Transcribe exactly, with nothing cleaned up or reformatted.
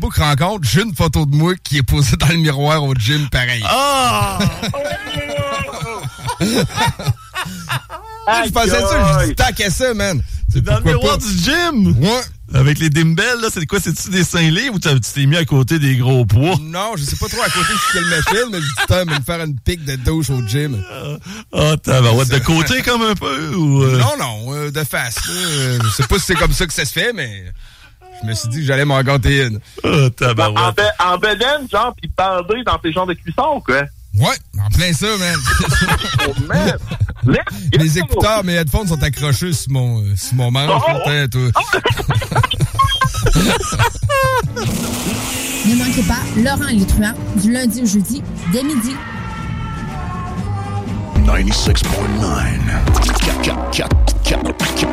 Facebook rencontre, j'ai une photo de moi qui est posée dans le miroir au gym, pareil. Ah! Je pensais ça, je dis tant qu'à ça, man. C'est dans le miroir pas? du gym? Ouais. Avec les dumbbells, là, c'est quoi? C'est-tu des seins libres ou tu t'es mis à côté des gros poids? Non, je sais pas trop à côté de quelle machine, mais je dis tant, me faire une pique de douche au gym. Ah, oh, tabarouette, de côté comme un peu? Ou euh... Non, non, euh, de face. Là. Je sais pas si c'est comme ça que ça se fait, mais je me suis dit que j'allais m'en gâter une. Oh, tabarouette. En, en bedaine, genre, pis bandé dans tes genres de cuisson, quoi. Ouais, en plein ça, man. Oh, man. Mes écouteurs, mes headphones sont accrochés sur mon, euh, sur mon manche, oh, peut-être. Ne manquez pas Laurent et les truands du lundi au jeudi dès midi. ninety-six point nine